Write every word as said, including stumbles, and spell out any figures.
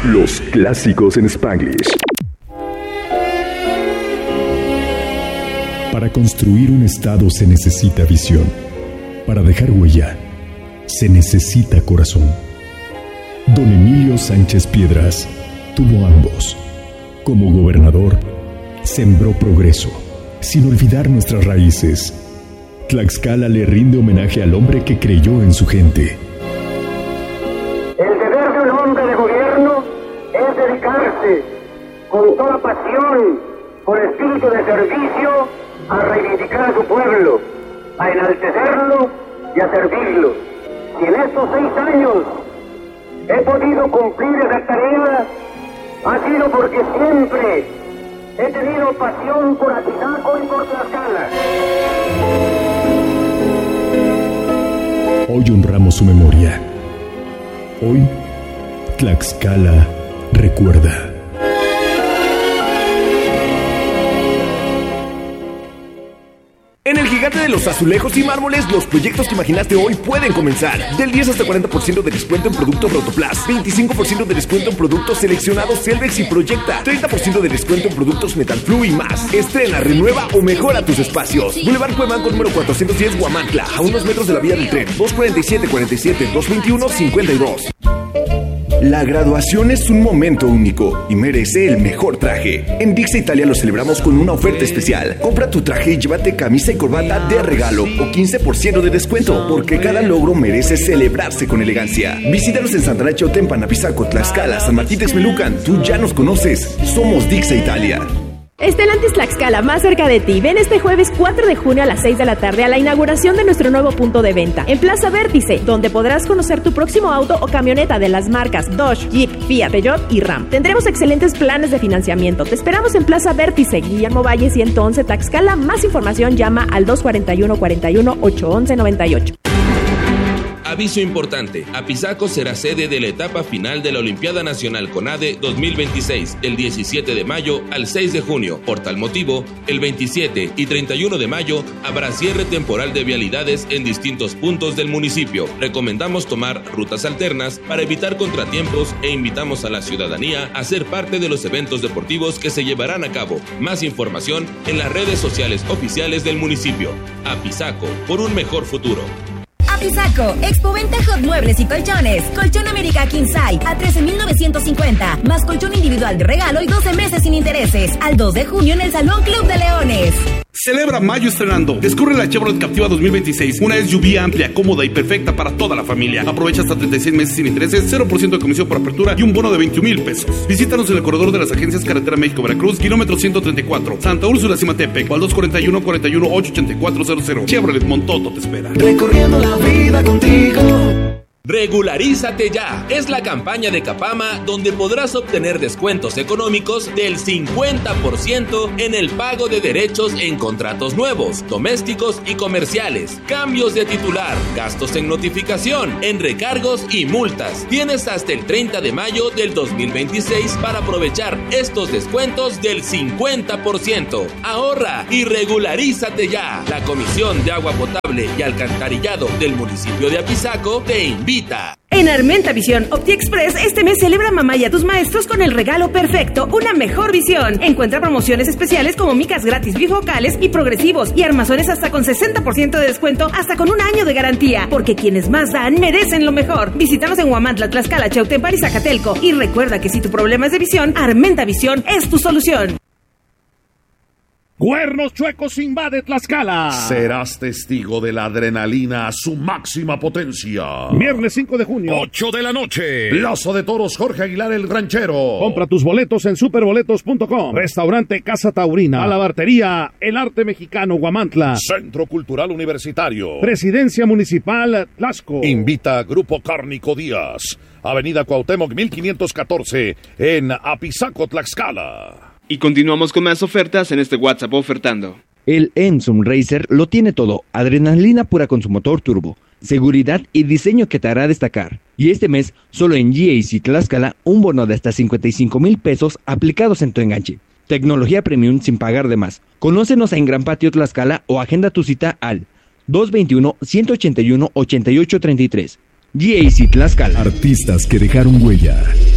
Los clásicos en Spanglish. Para construir un estado se necesita visión. Para dejar huella, se necesita corazón. Don Emilio Sánchez Piedras tuvo ambos. Como gobernador, sembró progreso, sin olvidar nuestras raíces. Tlaxcala le rinde homenaje al hombre que creyó en su gente. El deber de un hombre de gobierno es dedicarse con toda pasión, con espíritu de servicio, a reivindicar a su pueblo, a enaltecerlo y a servirlo. Y en estos seis años he podido cumplir esa tarea, ha sido porque siempre he tenido pasión por Apizaco y por Tlaxcala. Hoy honramos su memoria. Hoy, Tlaxcala recuerda. En el gigante de los azulejos y mármoles, los proyectos que imaginaste hoy pueden comenzar. Del diez hasta cuarenta por ciento de descuento en productos Rotoplas, veinticinco por ciento de descuento en productos seleccionados Celvex y Proyecta, treinta por ciento de descuento en productos Metalflu y más. Estrena, renueva o mejora tus espacios. Boulevard Cuemanco número cuatrocientos diez, Huamantla, a unos metros de la vía del tren. dos cuarenta y siete, cuarenta y siete, dos veintiuno, cincuenta y dos. La graduación es un momento único y merece el mejor traje. En Dixa Italia lo celebramos con una oferta especial. Compra tu traje y llévate camisa y corbata de regalo o quince por ciento de descuento, porque cada logro merece celebrarse con elegancia. Visítanos en Santana Chautempan, Apizaco, Tlaxcala, San Martín Texmelucan. Tú ya nos conoces. Somos Dixa Italia. Estelantis Tlaxcala, más cerca de ti. Ven este jueves cuatro de junio a las seis de la tarde a la inauguración de nuestro nuevo punto de venta en Plaza Vértice, donde podrás conocer tu próximo auto o camioneta de las marcas Dodge, Jeep, Fiat, Peugeot y Ram. Tendremos excelentes planes de financiamiento. Te esperamos en Plaza Vértice, Guillermo Valle ciento once, Tlaxcala. Más información llama al dos cuarenta y uno, cuarenta y uno, ocho once, noventa y ocho. Aviso importante, Apizaco será sede de la etapa final de la Olimpiada Nacional CONADE dos mil veintiséis, del diecisiete de mayo al seis de junio. Por tal motivo, el veintisiete y treinta y uno de mayo habrá cierre temporal de vialidades en distintos puntos del municipio. Recomendamos tomar rutas alternas para evitar contratiempos e invitamos a la ciudadanía a ser parte de los eventos deportivos que se llevarán a cabo. Más información en las redes sociales oficiales del municipio. Apizaco, por un mejor futuro. Apizaco, Expoventa Hot Muebles y Colchones. Colchón América King Size a trece mil novecientos cincuenta, más colchón individual de regalo y doce meses sin intereses. Al dos de junio en el Salón Club de Leones. Celebra mayo estrenando. Descubre la Chevrolet Captiva dos mil veintiséis, una S U V amplia, cómoda y perfecta para toda la familia. Aprovecha hasta treinta y seis meses sin intereses, cero por ciento de comisión por apertura y un bono de veintiún mil pesos. Visítanos en el corredor de las agencias Carretera México-Veracruz, kilómetro ciento treinta y cuatro, Santa Úrsula, Cimatepec, o al dos cuarenta y uno, cuarenta y uno, ocho ochenta y cuatro cero cero. Chevrolet Montoto te espera. Recorriendo la vida contigo. Regularízate ya. Es la campaña de Capama donde podrás obtener descuentos económicos del cincuenta por ciento en el pago de derechos en contratos nuevos, domésticos y comerciales, cambios de titular, gastos en notificación, en recargos y multas. Tienes hasta el treinta de mayo del dos mil veintiséis para aprovechar estos descuentos del cincuenta por ciento. Ahorra y regularízate ya. La Comisión de Agua Potable y Alcantarillado del municipio de Apizaco te invita. En Armenta Visión Opti Express este mes celebra mamá y a tus maestros con el regalo perfecto, una mejor visión. Encuentra promociones especiales como micas gratis bifocales y progresivos y armazones hasta con sesenta por ciento de descuento, hasta con un año de garantía, porque quienes más dan merecen lo mejor. Visítanos en Huamantla, Tlaxcala, Chautempan y Zacatelco y recuerda que si tu problema es de visión, Armenta Visión es tu solución. Cuernos Chuecos invade Tlaxcala. Serás testigo de la adrenalina a su máxima potencia. Viernes cinco de junio, ocho de la noche. Plaza de Toros Jorge Aguilar el Ranchero. Compra tus boletos en superboletos punto com. Restaurante Casa Taurina. Alabartería El Arte Mexicano Huamantla. Centro Cultural Universitario. Presidencia Municipal Tlaxco. Invita a Grupo Cárnico Díaz. Avenida Cuauhtémoc mil quinientos catorce en Apizaco, Tlaxcala. Y continuamos con más ofertas en este WhatsApp ofertando. El Ensum Racer lo tiene todo, adrenalina pura con su motor turbo, seguridad y diseño que te hará destacar. Y este mes, solo en G A C Tlaxcala, un bono de hasta cincuenta y cinco mil pesos aplicados en tu enganche. Tecnología premium sin pagar de más. Conócenos en Gran Patio Tlaxcala o agenda tu cita al dos veintiuno, ciento ochenta y uno, ochenta y ocho treinta y tres. G A C Tlaxcala. Artistas que dejaron huella.